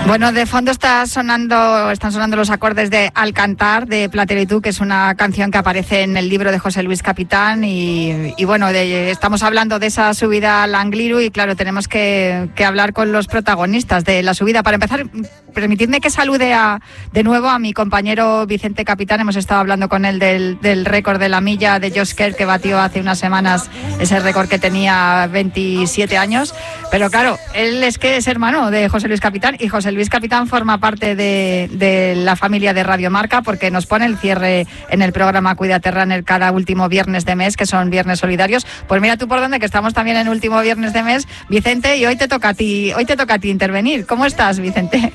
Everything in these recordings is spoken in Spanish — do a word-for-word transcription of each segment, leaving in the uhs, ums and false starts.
Bueno, de fondo está sonando, están sonando los acordes de Al cantar, de Platero y tú, que es una canción que aparece en el libro de José Luis Capitán y, y bueno, de, estamos hablando de esa subida al Angliru y claro, tenemos que, que hablar con los protagonistas de la subida. Para empezar, permitidme que salude a, de nuevo a mi compañero Vicente Capitán. Hemos estado hablando con él del, del récord de la milla de Josh Kerr, que batió hace unas semanas ese récord que tenía veintisiete años, pero claro, él es que es hermano de José Luis Capitán y José Luis Capitán forma parte de, de la familia de Radio Marca porque nos pone el cierre en el programa Cuídate Runner cada último viernes de mes, que son viernes solidarios. Pues mira tú por dónde, que estamos también en último viernes de mes, Vicente, y hoy te toca a ti, hoy te toca a ti intervenir. ¿Cómo estás, Vicente?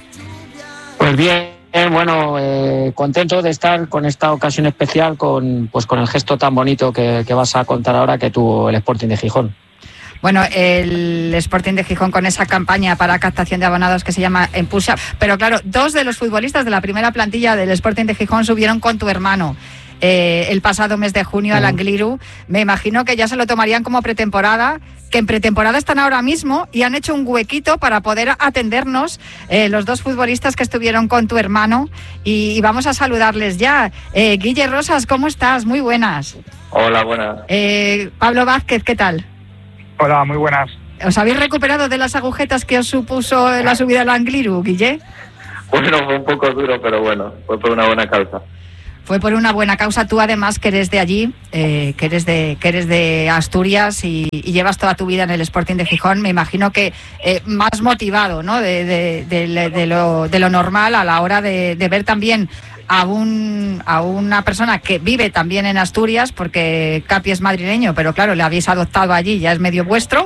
Pues bien, bueno, eh, contento de estar con esta ocasión especial, con pues con el gesto tan bonito que, que vas a contar ahora que tuvo el Sporting de Gijón. Bueno, el Sporting de Gijón con esa campaña para captación de abonados que se llama Empusha. Pero claro, dos de los futbolistas de la primera plantilla del Sporting de Gijón subieron con tu hermano eh, el pasado mes de junio al Angliru. Me imagino que ya se lo tomarían como pretemporada, que en pretemporada están ahora mismo y han hecho un huequito para poder atendernos eh, los dos futbolistas que estuvieron con tu hermano y, y vamos a saludarles ya. Eh, Guille Rosas, ¿cómo estás? Muy buenas. Hola, buenas. Eh, Pablo Vázquez, ¿qué tal? Hola, muy buenas. ¿Os habéis recuperado de las agujetas que os supuso la subida al Angliru, Guille? Bueno, fue un poco duro, pero bueno, fue por una buena causa. Fue por una buena causa. Tú además que eres de allí, eh, que eres de que eres de Asturias y, y llevas toda tu vida en el Sporting de Gijón, me imagino que eh, más motivado, ¿no? De, de, de, de, lo, de lo normal a la hora de, de ver también a un a una persona que vive también en Asturias, porque Capi es madrileño, pero claro, le habéis adoptado allí, ya es medio vuestro,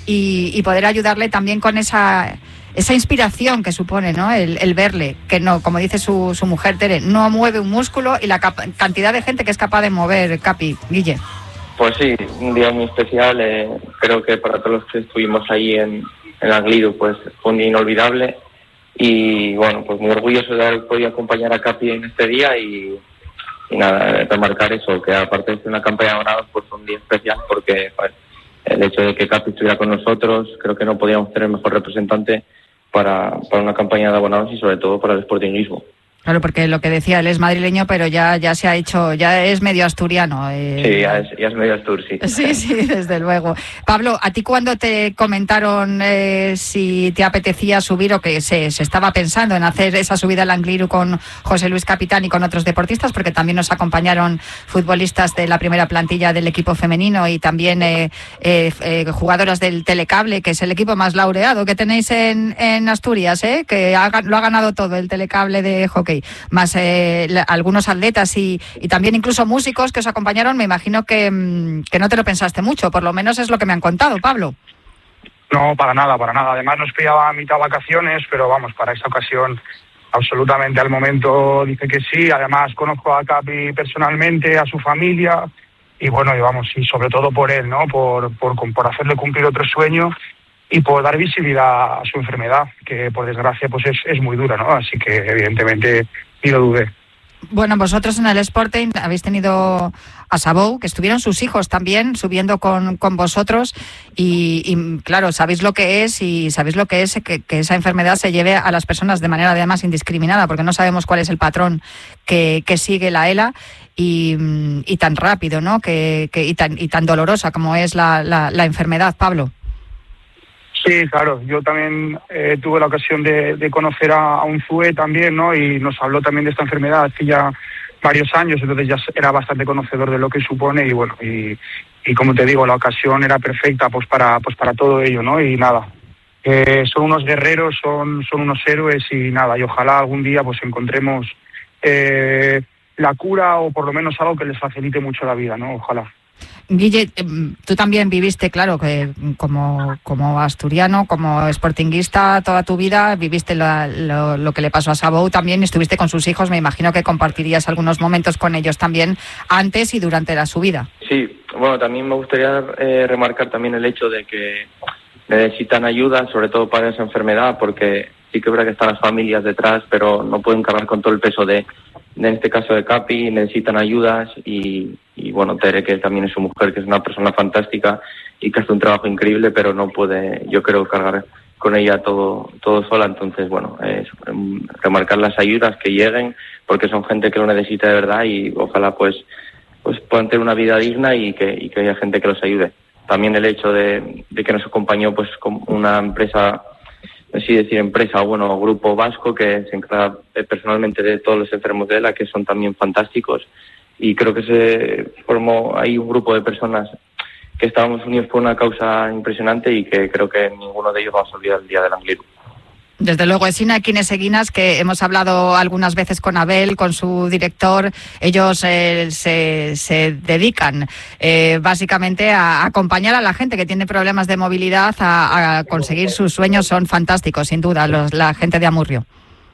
y, y poder ayudarle también con esa esa inspiración que supone, ¿no? El, el verle, que no, como dice su, su mujer Tere, no mueve un músculo y la cap- cantidad de gente que es capaz de mover, Capi, Guille. Pues sí, un día muy especial, eh, creo que para todos los que estuvimos ahí en, en Angliru, pues fue un día inolvidable. Y bueno, pues muy orgulloso de haber podido acompañar a Capi en este día y, y nada, remarcar eso, que aparte de ser una campaña de abonados, pues fue un día especial porque pues, el hecho de que Capi estuviera con nosotros, creo que no podíamos tener mejor representante para, para una campaña de abonados y sobre todo para el sportingismo. Claro, porque lo que decía, él es madrileño, pero ya ya se ha hecho, ya es medio asturiano. Eh. Sí, ya es, ya es medio astur, sí. Sí, sí, desde luego. Pablo, ¿a ti cuando te comentaron eh, si te apetecía subir o que se, se estaba pensando en hacer esa subida al Angliru con José Luis Capitán y con otros deportistas, porque también nos acompañaron futbolistas de la primera plantilla del equipo femenino y también eh, eh, eh, jugadoras del Telecable, que es el equipo más laureado que tenéis en, en Asturias, eh, que ha, lo ha ganado todo el Telecable de hockey, más eh, la, algunos atletas y, y también incluso músicos que os acompañaron. Me imagino que, que no te lo pensaste mucho, por lo menos es lo que me han contado, Pablo. No, para nada, para nada. Además nos pillaba a mitad vacaciones, pero vamos, para esta ocasión absolutamente al momento dice que sí. Además conozco a Capi personalmente, a su familia y bueno, y vamos, y sobre todo por él, ¿no? Por, por, por hacerle cumplir otro sueño y por dar visibilidad a su enfermedad, que por desgracia pues es, es muy dura, ¿no? Así que evidentemente ni lo dudé. Bueno, vosotros en el Sporting habéis tenido a Sabou, que estuvieron sus hijos también subiendo con, con vosotros y, y claro, sabéis lo que es y sabéis lo que es que, que esa enfermedad se lleve a las personas de manera además indiscriminada, porque no sabemos cuál es el patrón que, que sigue la ELA y, y tan rápido, ¿no? Que, que, y, tan, y tan dolorosa como es la, la, la enfermedad, Pablo. Sí, claro, yo también eh, tuve la ocasión de, de conocer a, a un Zue también, ¿no? Y nos habló también de esta enfermedad hace ya varios años, entonces ya era bastante conocedor de lo que supone y bueno, y, y como te digo, la ocasión era perfecta pues para pues para todo ello, ¿no? Y nada, eh, son unos guerreros, son son unos héroes y nada, y ojalá algún día pues encontremos eh, la cura o por lo menos algo que les facilite mucho la vida, ¿no? Ojalá. Guille, tú también viviste, claro, que como, como asturiano, como sportinguista toda tu vida, viviste la, lo, lo que le pasó a Sabou también, estuviste con sus hijos, me imagino que compartirías algunos momentos con ellos también antes y durante la subida. Sí, bueno, también me gustaría eh, remarcar también el hecho de que necesitan ayuda, sobre todo para esa enfermedad, porque sí que es verdad que están las familias detrás, pero no pueden cargar con todo el peso de, de en este caso de Capi, necesitan ayudas y, y bueno, Tere, que también es su mujer, que es una persona fantástica y que hace un trabajo increíble, pero no puede, yo creo, cargar con ella todo todo sola. Entonces, bueno, eh, remarcar las ayudas que lleguen, porque son gente que lo necesita de verdad, y ojalá pues pues puedan tener una vida digna y que, y que haya gente que los ayude. También el hecho de, de que nos acompañó pues con una empresa, así decir empresa, bueno, grupo vasco que se encarga personalmente de todos los enfermos de ELA, que son también fantásticos, y creo que se formó ahí un grupo de personas que estábamos unidos por una causa impresionante y que creo que ninguno de ellos vamos a olvidar el día del Angliru. Desde luego, Esina Equines Eguinas, que hemos hablado algunas veces con Abel, con su director, ellos eh, se, se dedican eh, básicamente a acompañar a la gente que tiene problemas de movilidad a, a conseguir sus sueños. Son fantásticos, sin duda, los, la gente de Amurrio.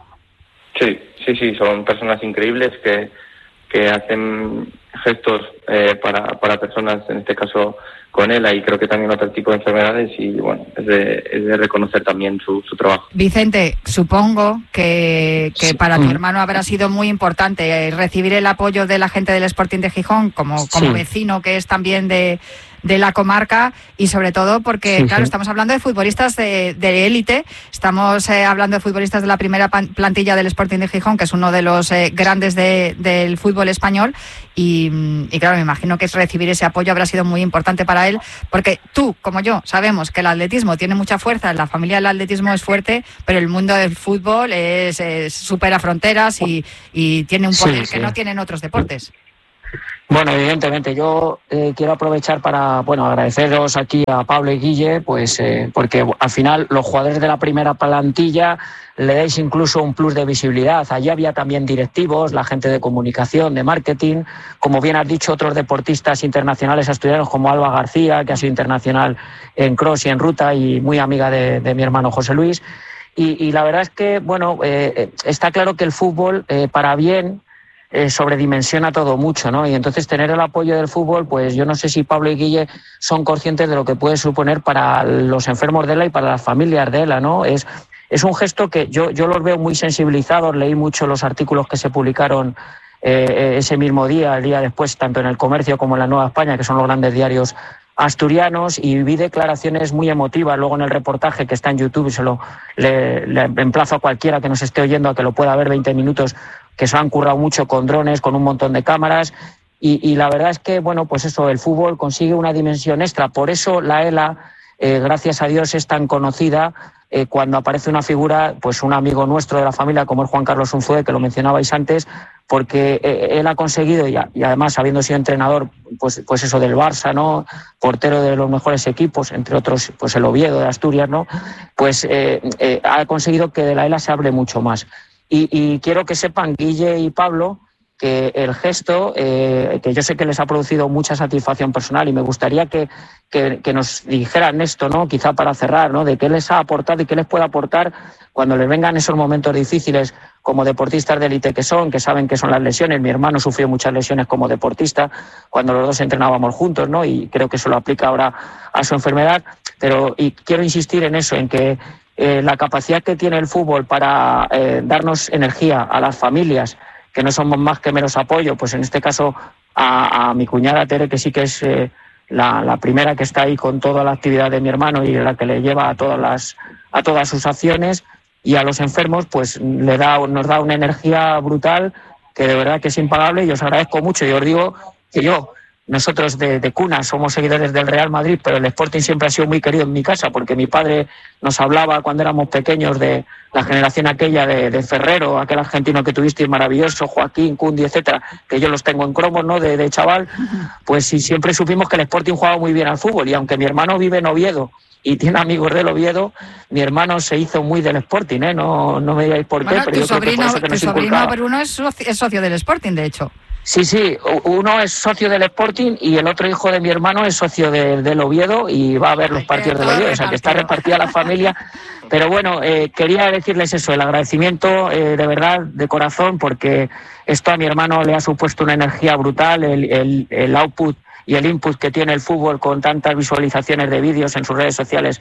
Sí, sí, sí, son personas increíbles que, que hacen gestos eh, para, para personas, en este caso con ELA, y creo que también otro tipo de enfermedades, y bueno, es de, es de reconocer también su, su trabajo. Vicente, supongo que, que para tu hermano habrá sido muy importante recibir el apoyo de la gente del Sporting de Gijón, como, como sí. vecino que es también de, de la comarca, y sobre todo porque, sí, claro, sí. estamos hablando de futbolistas de, de élite, estamos eh, hablando de futbolistas de la primera plantilla del Sporting de Gijón, que es uno de los eh, grandes de, del fútbol español, y, y claro, me imagino que recibir ese apoyo habrá sido muy importante para él, porque tú, como yo, sabemos que el atletismo tiene mucha fuerza, la familia del atletismo es fuerte, pero el mundo del fútbol es, es supera fronteras y, y tiene un poder sí, sí. que no tienen otros deportes. Bueno, evidentemente, yo eh, quiero aprovechar para, bueno, agradeceros aquí a Pablo y Guille, pues eh, porque al final los jugadores de la primera plantilla le dais incluso un plus de visibilidad. Allí había también directivos, la gente de comunicación, de marketing, como bien has dicho, otros deportistas internacionales asturianos como Alba García, que ha sido internacional en cross y en ruta y muy amiga de, de mi hermano José Luis. Y, y la verdad es que, bueno, eh, está claro que el fútbol, eh, para bien, Eh, sobredimensiona todo mucho, ¿no? Y entonces tener el apoyo del fútbol, pues yo no sé si Pablo y Guille son conscientes de lo que puede suponer para los enfermos de ELA y para las familias de ELA, ¿no? Es, es un gesto que yo, yo los veo muy sensibilizados, leí mucho los artículos que se publicaron eh, ese mismo día, el día después, tanto en El Comercio como en La Nueva España, que son los grandes diarios asturianos, y vi declaraciones muy emotivas luego en el reportaje que está en YouTube, y se lo le, le emplazo a cualquiera que nos esté oyendo a que lo pueda ver, veinte minutos, que se han currado mucho con drones, con un montón de cámaras, y, y la verdad es que, bueno, pues eso, el fútbol consigue una dimensión extra. Por eso la ELA, eh, gracias a Dios, es tan conocida eh, cuando aparece una figura, pues un amigo nuestro de la familia, como es Juan Carlos Unzué, que lo mencionabais antes, porque eh, él ha conseguido, y, y además habiendo sido entrenador, pues, pues eso del Barça, ¿no? Portero de los mejores equipos, entre otros, pues el Oviedo de Asturias, ¿no? Pues eh, eh, ha conseguido que de la ELA se hable mucho más. Y, y quiero que sepan, Guille y Pablo, que el gesto, eh, que yo sé que les ha producido mucha satisfacción personal, y me gustaría que, que, que nos dijeran esto, ¿no? Quizá para cerrar, ¿no? De qué les ha aportado y qué les puede aportar cuando les vengan esos momentos difíciles como deportistas de élite que son, que saben que son las lesiones. Mi hermano sufrió muchas lesiones como deportista cuando los dos entrenábamos juntos, ¿no? Y creo que eso lo aplica ahora a su enfermedad. Pero y quiero insistir en eso, en que eh, la capacidad que tiene el fútbol para eh, darnos energía a las familias, que no somos más que meros apoyo, pues en este caso a, a mi cuñada Tere, que sí que es eh, la, la primera que está ahí con toda la actividad de mi hermano y la que le lleva a todas las a todas sus acciones, y a los enfermos pues le da nos da una energía brutal que de verdad que es impagable, y os agradezco mucho. Y os digo que yo, nosotros de, de cuna somos seguidores del Real Madrid, pero el Sporting siempre ha sido muy querido en mi casa, porque mi padre nos hablaba cuando éramos pequeños de la generación aquella de, de Ferrero, aquel argentino que tuvisteis maravilloso, Joaquín, Cundi, etcétera, que yo los tengo en cromos, ¿no? De, de chaval, pues sí, siempre supimos que el Sporting jugaba muy bien al fútbol, y aunque mi hermano vive en Oviedo y tiene amigos del Oviedo, mi hermano se hizo muy del Sporting, ¿eh? No, no me digáis por bueno, qué, pero tu yo sobrino, creo que por eso que tu nos sobrino inculcaba. Bruno es socio, es socio del Sporting, de hecho. Sí, sí, uno es socio del Sporting y el otro hijo de mi hermano es socio de, del Oviedo y va a ver los partidos del Oviedo, o sea que está repartida la familia. Pero bueno, eh, quería decirles eso, el agradecimiento eh, de verdad, de corazón, porque esto a mi hermano le ha supuesto una energía brutal, el, el, el output y el input que tiene el fútbol con tantas visualizaciones de vídeos en sus redes sociales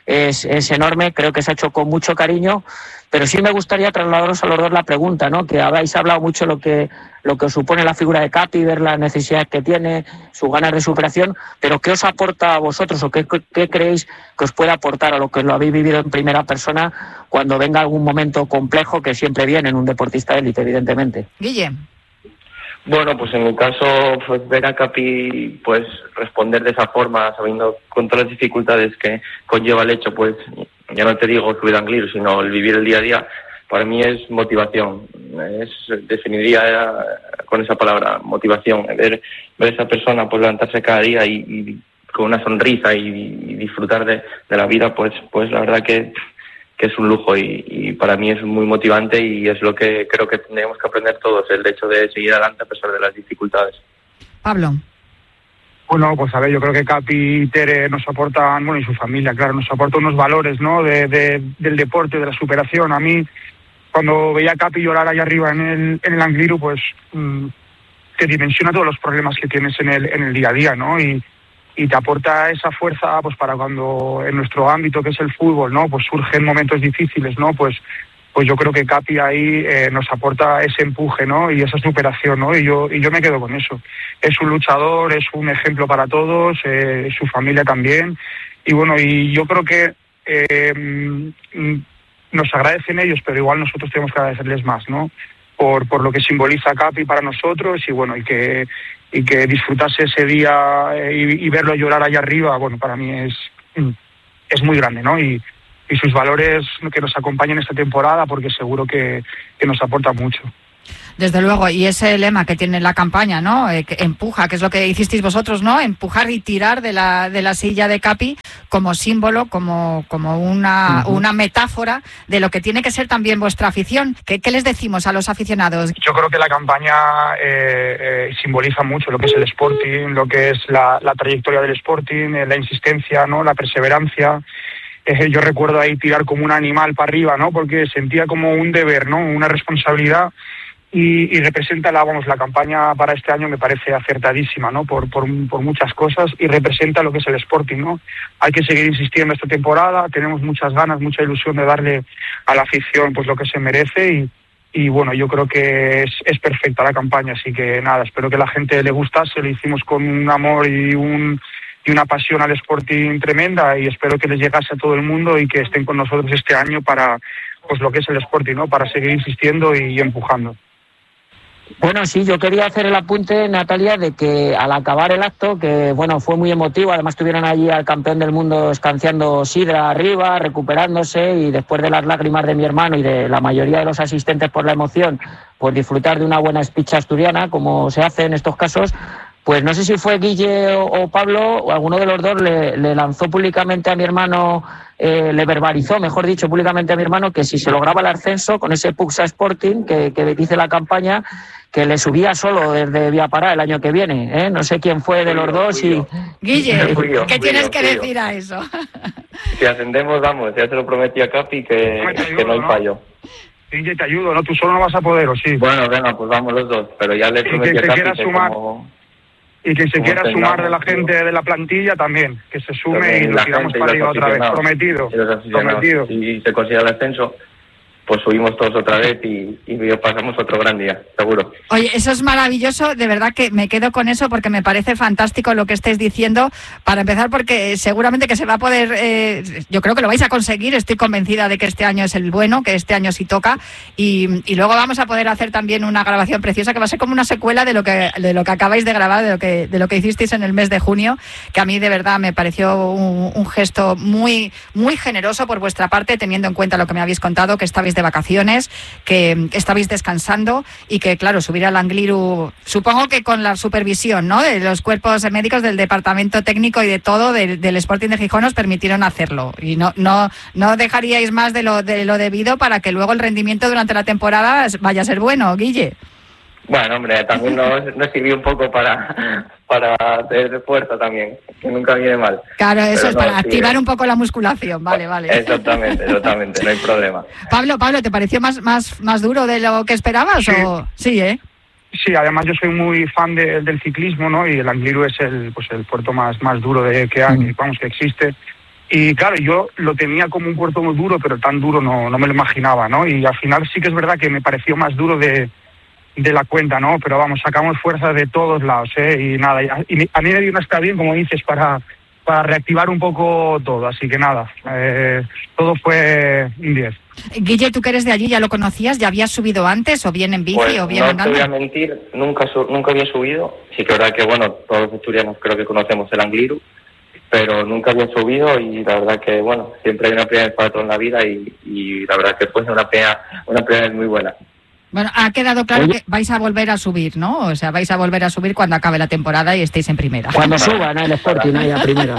es, es enorme, creo que se ha hecho con mucho cariño, pero sí me gustaría trasladaros a los dos la pregunta, ¿no? Que habéis hablado mucho lo que lo que os supone la figura de Capi, ver las necesidades que tiene, sus ganas de superación, pero ¿qué os aporta a vosotros o qué, qué creéis que os puede aportar a lo que lo habéis vivido en primera persona cuando venga algún momento complejo que siempre viene en un deportista de élite, evidentemente? Guille. Bueno, pues en mi caso, pues ver a Capi pues responder de esa forma, sabiendo con todas las dificultades que conlleva el hecho, pues ya no te digo subir a Angliru, sino el vivir el día a día, para mí es motivación. Es, definiría con esa palabra, motivación. Ver, ver a esa persona pues levantarse cada día y, y con una sonrisa y, y disfrutar de, de la vida, pues pues la verdad que, que es un lujo y, y para mí es muy motivante y es lo que creo que tenemos que aprender todos, el hecho de seguir adelante a pesar de las dificultades. Pablo. Bueno, pues a ver, yo creo que Capi y Tere nos aportan, bueno, y su familia, claro, nos aportan unos valores, ¿no?, de, de, del deporte, de la superación. A mí, cuando veía a Capi llorar allá arriba en el, en el Angliru, pues mmm, te dimensiona todos los problemas que tienes en el, en el día a día, ¿no? Y, y te aporta esa fuerza, pues para cuando en nuestro ámbito, que es el fútbol, ¿no?, pues surgen momentos difíciles, ¿no?, pues pues yo creo que Capi ahí eh, nos aporta ese empuje, ¿no?, y esa superación, ¿no?, y yo y yo me quedo con eso. Es un luchador, es un ejemplo para todos, eh, su familia también, y bueno, y yo creo que eh, nos agradecen ellos, pero igual nosotros tenemos que agradecerles más, ¿no?, por por lo que simboliza Capi para nosotros, y bueno, y que y que disfrutase ese día eh, y, y verlo llorar allá arriba, bueno, para mí es es muy grande, ¿no?, y y sus valores que nos acompañan esta temporada, porque seguro que, que nos aporta mucho. Desde luego, y ese lema que tiene la campaña, ¿no?, eh, que empuja, que es lo que hicisteis vosotros, ¿no?, empujar y tirar de la de la silla de Capi como símbolo, como como una uh-huh. una metáfora de lo que tiene que ser también vuestra afición. ¿Qué, qué les decimos a los aficionados? Yo creo que la campaña eh, eh, simboliza mucho lo que es el Sporting, lo que es la, la trayectoria del Sporting, eh, la insistencia, ¿no?, la perseverancia. Eh, yo recuerdo ahí tirar como un animal para arriba, ¿no?, porque sentía como un deber, ¿no?, una responsabilidad, y, y representa la, vamos, la campaña para este año me parece acertadísima, ¿no?, por, por, por muchas cosas, y representa lo que es el Sporting, ¿no? Hay que seguir insistiendo esta temporada, tenemos muchas ganas, mucha ilusión de darle a la afición pues lo que se merece, y, y bueno, yo creo que es, es perfecta la campaña, así que nada, espero que a la gente le gustase, lo hicimos con un amor y un... y una pasión al Sporting tremenda, y espero que les llegase a todo el mundo y que estén con nosotros este año para pues lo que es el Sporting, ¿no?, para seguir insistiendo y, y empujando. Bueno, sí, yo quería hacer el apunte, Natalia, de que al acabar el acto, que bueno, fue muy emotivo, además tuvieron allí al campeón del mundo escanciando sidra arriba, recuperándose, y después de las lágrimas de mi hermano y de la mayoría de los asistentes por la emoción, pues disfrutar de una buena speech asturiana, como se hace en estos casos. Pues no sé si fue Guille o, o Pablo, o alguno de los dos le, le lanzó públicamente a mi hermano, eh, le verbalizó, mejor dicho, públicamente a mi hermano, que si se lograba el ascenso con ese Puxa Sporting, que, que dice la campaña, que le subía solo desde Viapará el año que viene, ¿eh? No sé quién fue de los dos y... Guille, ¿qué tienes que decir a eso? Si ascendemos, vamos, ya se lo prometí a Capi que, ayudo, que no hay ¿no? fallo. Guille, te ayudo, ¿no? Tú solo no vas a poder, ¿o sí? Bueno, venga, pues vamos los dos, pero ya le prometí a Capi que sumar... como... Y quien se quiera sumar de la gente de la plantilla también, que se sume también, y lo tiramos para arriba otra vez. Prometido. Prometido. Si se consigue el ascenso, pues subimos todos otra vez y, y pasamos otro gran día, seguro. Oye, eso es maravilloso, de verdad que me quedo con eso porque me parece fantástico lo que estáis diciendo. Para empezar, porque seguramente que se va a poder, eh, yo creo que lo vais a conseguir, estoy convencida de que este año es el bueno, que este año sí toca, y, y luego vamos a poder hacer también una grabación preciosa que va a ser como una secuela de lo que de lo que acabáis de grabar, de lo que de lo que hicisteis en el mes de junio, que a mí de verdad me pareció un, un gesto muy muy generoso por vuestra parte, teniendo en cuenta lo que me habéis contado, que estabais de vacaciones, que estabais descansando y que, claro, subir al Angliru, supongo que con la supervisión, ¿no?, de los cuerpos médicos, del departamento técnico y de todo del, del Sporting de Gijón, os permitieron hacerlo y no no no dejaríais más de lo de lo debido para que luego el rendimiento durante la temporada vaya a ser bueno, Guille. Bueno, hombre, también nos, nos sirvió un poco para para hacer fuerza también, que nunca viene mal. Claro, eso Pero es no, para sí, activar eh. un poco la musculación, vale, vale. Exactamente, exactamente, no hay problema. Pablo, Pablo, ¿te pareció más más más duro de lo que esperabas? Sí. O sí, ¿eh? Sí, además yo soy muy fan de, del ciclismo, ¿no? Y el Angliru es el pues el puerto más más duro de que hay, mm. vamos, que existe. Y claro, yo lo tenía como un puerto muy duro, pero tan duro no, no me lo imaginaba, ¿no? Y al final sí que es verdad que me pareció más duro de, de la cuenta, ¿no? Pero vamos, sacamos fuerza de todos lados, ¿eh? Y nada, y a, y a mí me dio una está bien, como dices, para, para reactivar un poco todo. Así que nada, eh, todo fue un diez. Guille, tú que eres de allí, ¿ya lo conocías? ¿Ya habías subido antes o bien en bici pues o bien no andando? No te voy a mentir, nunca, nunca había subido. Sí que es verdad que, bueno, todos los asturianos creo que conocemos el Angliru, pero nunca había subido y la verdad que, bueno, siempre hay una primera vez para todo en la vida y, y la verdad que fue una pena, una primera vez muy buena. Bueno, ha quedado claro Oye. que vais a volver a subir, ¿no? O sea, vais a volver a subir cuando acabe la temporada y estéis en primera. Cuando suban el Sporting ahí a primera.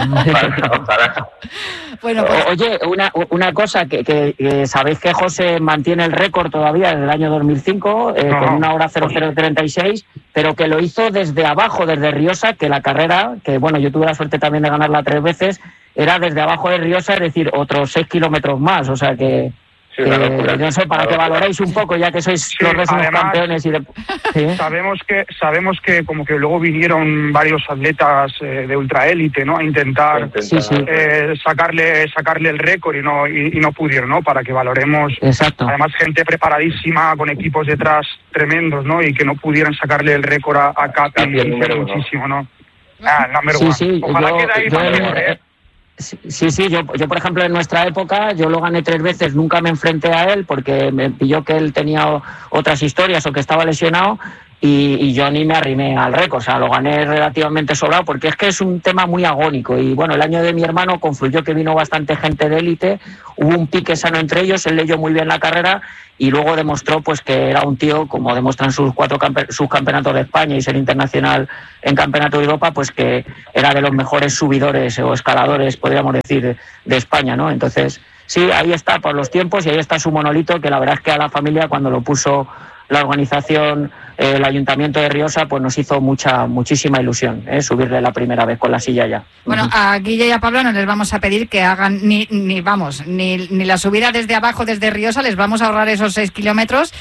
Bueno, pues... Oye, una, una cosa, que, que, que sabéis que José mantiene el récord todavía desde el año dos mil cinco, eh, no. con una hora cero cero treinta y seis, pero que lo hizo desde abajo, desde Riosa, que la carrera, que bueno, yo tuve la suerte también de ganarla tres veces, era desde abajo de Riosa, es decir, otros seis kilómetros más, o sea que... Sí, eh, locura, no sé, para que valoréis un poco, ya que sois sí, los décimos campeones y de... ¿Sí? sabemos que sabemos que como que luego vinieron varios atletas eh, de ultraélite, ¿no? A intentar sí, sí. Eh, sacarle sacarle el récord y no y, y no pudieron, ¿no? Para que valoremos. Exacto. Además, gente preparadísima con equipos detrás tremendos, ¿no? Y que no pudieran sacarle el récord a, a Capi muchísimo, ¿no? Ah, number sí, one. Sí, Ojalá yo, quede ahí yo, para yo, mejor, ¿eh? Sí, sí, yo, yo por ejemplo en nuestra época yo lo gané tres veces, nunca me enfrenté a él porque me pilló que él tenía otras historias o que estaba lesionado y, y yo ni me arrimé al récord, o sea, lo gané relativamente sobrado porque es que es un tema muy agónico y bueno, el año de mi hermano confluyó que vino bastante gente de élite, hubo un pique sano entre ellos, él leyó muy bien la carrera y luego demostró pues que era un tío, como demuestran sus cuatro campe- sus campeonatos de España y ser internacional en campeonato de Europa, pues que era de los mejores subidores o escaladores, podríamos decir, de España, ¿no? Entonces, sí, ahí está por los tiempos y ahí está su monolito, que la verdad es que a la familia cuando lo puso la organización, eh, el Ayuntamiento de Riosa, pues nos hizo mucha, muchísima ilusión, ¿eh? Subirle la primera vez con la silla ya. Bueno, a Guille y a Pablo no les vamos a pedir que hagan ni, ni vamos, ni, ni la subida desde abajo, desde Riosa, les vamos a ahorrar esos seis kilómetros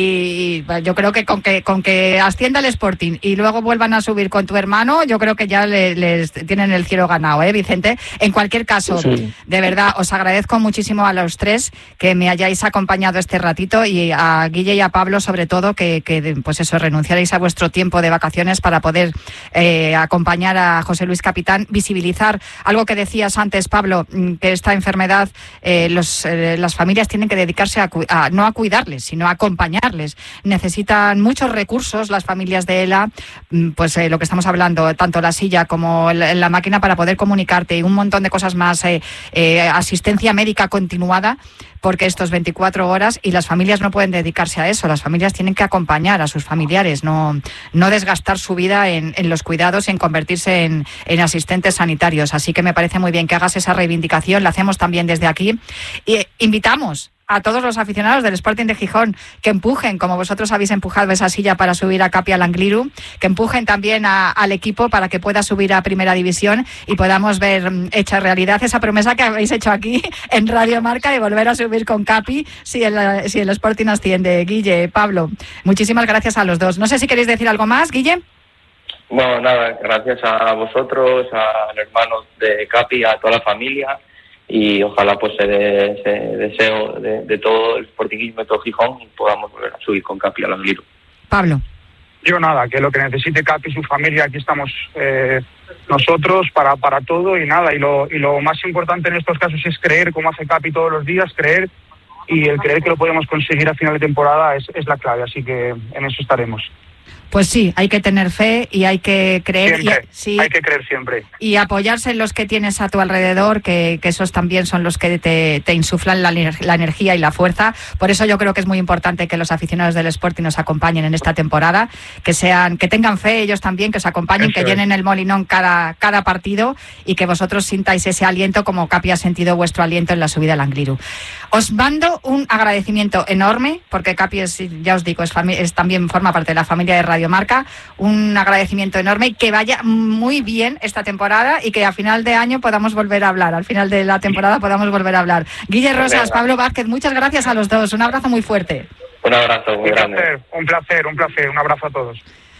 y, y yo creo que con que con que ascienda el Sporting y luego vuelvan a subir con tu hermano, yo creo que ya les, les tienen el cielo ganado, ¿eh, Vicente? En cualquier caso, sí. De verdad, os agradezco muchísimo a los tres que me hayáis acompañado este ratito y a Guille y a Pablo, sobre todo, que, que pues eso, renunciaréis a vuestro tiempo de vacaciones para poder eh, acompañar a José Luis Capitán, visibilizar algo que decías antes, Pablo, que esta enfermedad, eh, los, eh, las familias tienen que dedicarse a, a no a cuidarles, sino a acompañarles. Necesitan muchos recursos las familias de ELA, pues eh, lo que estamos hablando, tanto la silla como la, la máquina para poder comunicarte y un montón de cosas más, eh, eh, asistencia médica continuada, porque estos veinticuatro horas y las familias no pueden dedicarse a eso, las familias tienen que acompañar a sus familiares, no, no desgastar su vida en, en los cuidados y en convertirse en, en asistentes sanitarios. Así que me parece muy bien que hagas esa reivindicación, la hacemos también desde aquí y invitamos a todos los aficionados del Sporting de Gijón que empujen, como vosotros habéis empujado esa silla para subir a Capi al Angliru, que empujen también a, al equipo para que pueda subir a Primera División y podamos ver hecha realidad esa promesa que habéis hecho aquí en Radio Marca de volver a subir con Capi si el, si el Sporting asciende. Guille, Pablo, muchísimas gracias a los dos. No sé si queréis decir algo más, Guille. Bueno, nada, gracias a vosotros, al hermano de Capi, a toda la familia. Y ojalá pues se dé ese deseo de, de todo el sportingismo de todo Gijón y podamos volver a subir con Capi al Angliru. Pablo. Yo nada, que lo que necesite Capi y su familia, aquí estamos eh, nosotros para para todo y nada. Y lo y lo más importante en estos casos es creer, como hace Capi todos los días, creer, y el creer que lo podemos conseguir a final de temporada es, es la clave, así que en eso estaremos. Pues sí, hay que tener fe y hay que creer. Siempre, y, sí, hay que creer siempre. Y apoyarse en los que tienes a tu alrededor, que, que esos también son los que te, te insuflan la, la energía y la fuerza. Por eso yo creo que es muy importante que los aficionados del Sporting nos acompañen en esta temporada, que sean, que tengan fe ellos también, que os acompañen, eso que llenen es. el Molinón cada, cada partido y que vosotros sintáis ese aliento como Capi ha sentido vuestro aliento en la subida al Angliru. Os mando un agradecimiento enorme, porque Capi es, ya os digo, es, es también forma parte de la familia de Radio Marca. Un agradecimiento enorme y que vaya muy bien esta temporada y que a final de año podamos volver a hablar, al final de la temporada podamos volver a hablar. Guille Rosas, Pablo Vázquez, muchas gracias a los dos, un abrazo muy fuerte. Un abrazo muy un grande. Placer, un placer, un placer, un abrazo a todos.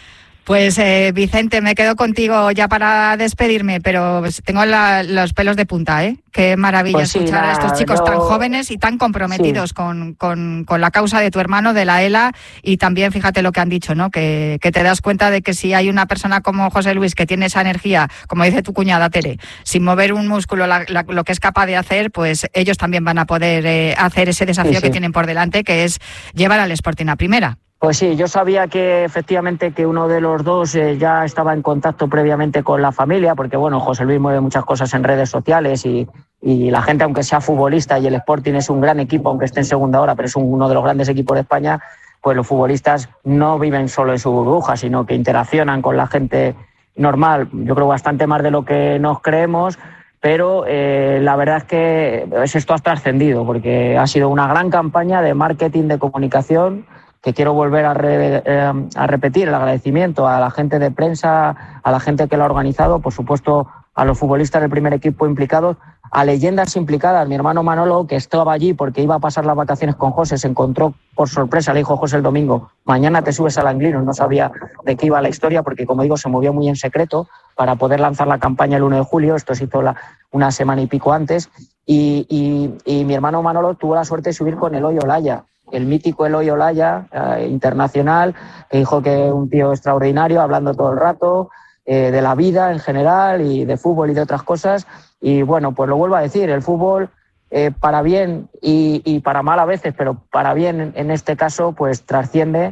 Pues eh, Vicente, me quedo contigo ya para despedirme, pero tengo la, los pelos de punta, ¿eh? Qué maravilla pues sí, escuchar nada, a estos chicos yo... tan jóvenes y tan comprometidos sí. con, con, con la causa de tu hermano, de la ELA, y también fíjate lo que han dicho, ¿no? Que, que te das cuenta de que si hay una persona como José Luis que tiene esa energía, como dice tu cuñada Tere, sin mover un músculo, la, la, lo que es capaz de hacer, pues ellos también van a poder eh, hacer ese desafío sí, sí. que tienen por delante, que es llevar al Sporting a primera. Pues sí, yo sabía que efectivamente que uno de los dos eh, ya estaba en contacto previamente con la familia, porque bueno, José Luis mueve muchas cosas en redes sociales y, y la gente, aunque sea futbolista, y el Sporting es un gran equipo, aunque esté en segunda hora, pero es un, uno de los grandes equipos de España, pues los futbolistas no viven solo en su burbuja, sino que interaccionan con la gente normal, yo creo bastante más de lo que nos creemos, pero eh, la verdad es que esto ha trascendido, porque ha sido una gran campaña de marketing, de comunicación, que quiero volver a, re, eh, a repetir el agradecimiento a la gente de prensa, a la gente que lo ha organizado, por supuesto a los futbolistas del primer equipo implicados, a leyendas implicadas. Mi hermano Manolo, que estaba allí porque iba a pasar las vacaciones con José, se encontró por sorpresa, le dijo José el domingo, mañana te subes al Anglino, no sabía de qué iba la historia porque, como digo, se movió muy en secreto para poder lanzar la campaña el uno de julio, esto se hizo la, una semana y pico antes, y, y, y mi hermano Manolo tuvo la suerte de subir con Eloy Olaya, el mítico Eloy Olaya, eh, internacional, que dijo que un tío extraordinario, hablando todo el rato eh, de la vida en general y de fútbol y de otras cosas. Y bueno, pues lo vuelvo a decir, el fútbol eh, para bien y, y para mal a veces, pero para bien en este caso, pues trasciende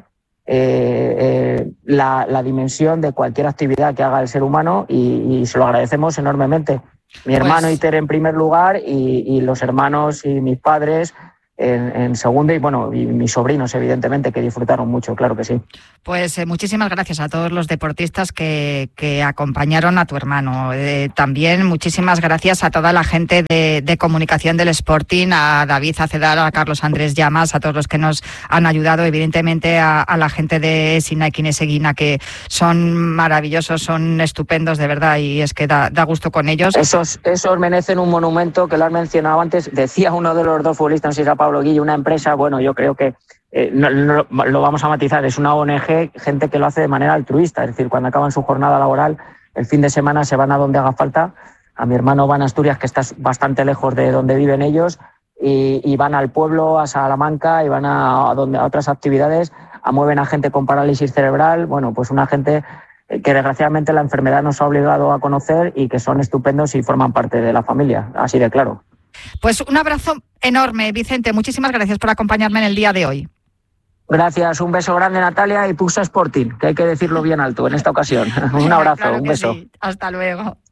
eh, eh, la, la dimensión de cualquier actividad que haga el ser humano y, y se lo agradecemos enormemente. Mi hermano pues... Iter en primer lugar y, y los hermanos y mis padres En, en segundo y bueno, y mis sobrinos evidentemente que disfrutaron mucho, claro que sí. Pues eh, muchísimas gracias a todos los deportistas que, que acompañaron a tu hermano. Eh, también muchísimas gracias a toda la gente de, de comunicación del Sporting, a David Acedal, a Carlos Andrés Llamas, a todos los que nos han ayudado, evidentemente a, a la gente de Sina y Kineseguina, que son maravillosos, son estupendos de verdad y es que da, da gusto con ellos. Esos, esos merecen un monumento que lo has mencionado antes, decía uno de los dos futbolistas, no sé si era Pablo Guille, una empresa, bueno, yo creo que eh, no, no, lo vamos a matizar, es una O N G, gente que lo hace de manera altruista, es decir, cuando acaban su jornada laboral, el fin de semana se van a donde haga falta. A mi hermano van a Asturias, que está bastante lejos de donde viven ellos, y, y van al pueblo, a Salamanca, y van a, a, donde, a otras actividades, a mueven a gente con parálisis cerebral, bueno, pues una gente que desgraciadamente la enfermedad nos ha obligado a conocer y que son estupendos y forman parte de la familia, así de claro. Pues un abrazo enorme, Vicente. Muchísimas gracias por acompañarme en el día de hoy. Gracias, un beso grande, Natalia, y Puxa Sporting, que hay que decirlo bien alto en esta ocasión. Un abrazo, claro un beso. Sí. Hasta luego.